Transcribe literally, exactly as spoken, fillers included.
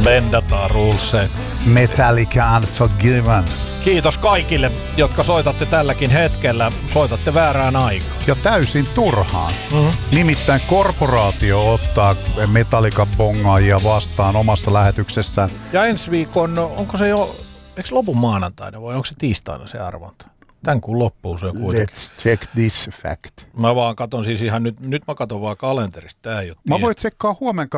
Blendataan ruleseen. Metallica Unforgiven. Kiitos kaikille, jotka soitatte tälläkin hetkellä. Soitatte väärään aikaan. Ja täysin turhaan. Mm-hmm. Nimittäin korporaatio ottaa Metallica-bongaajia vastaan omassa lähetyksessään. Ja ensi viikon, onko se jo, eikö lopun maanantaina vai onko se tiistaina se arvonta? Tän kuun loppuu se kuitenkin. Let's check this fact. Mä vaan katon siis ihan nyt, nyt mä katon vaan kalenterista. Tää ei ole Mä voin tsekkaa huomenna